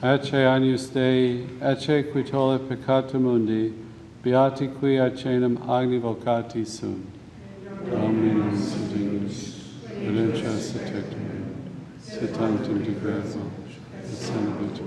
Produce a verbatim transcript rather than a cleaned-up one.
Ecce agnus Dei, ecce qui tollit peccata mundi, beati qui acenam agni vocati sunt. Dominus Dominus, redemption et tectum, sit tantum de gratia, et senabit